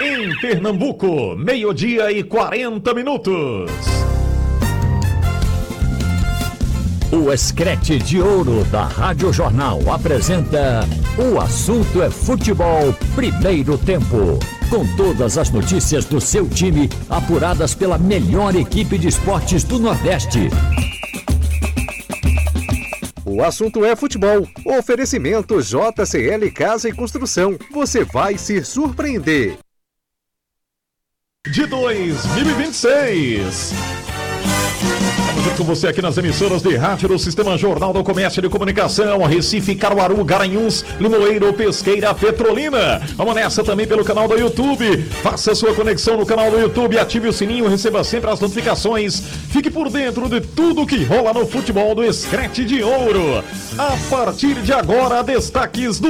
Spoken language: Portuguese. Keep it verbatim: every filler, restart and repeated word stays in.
Em Pernambuco, meio-dia e quarenta minutos. O Escrete de Ouro da Rádio Jornal apresenta O Assunto é Futebol, primeiro tempo. Com todas as notícias do seu time, apuradas pela melhor equipe de esportes do Nordeste. O assunto é futebol. Oferecimento J C L Casa e Construção. Você vai se surpreender. De dois mil e vinte e seis. Estamos junto com você aqui nas emissoras de rádio do Sistema Jornal do Comércio de Comunicação, Recife, Caruaru, Garanhuns, Limoeiro, Pesqueira, Petrolina. Vamos nessa também pelo canal do YouTube. Faça sua conexão no canal do YouTube, ative o sininho, receba sempre as notificações. Fique por dentro de tudo que rola no futebol do Escrete de Ouro. A partir de agora, destaques do